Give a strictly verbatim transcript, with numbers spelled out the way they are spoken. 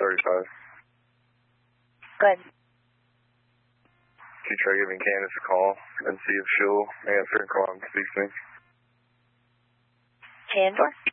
thirty-five. Good. Can you try giving Candace a call and see if she'll answer and call out and speak to me? Candace?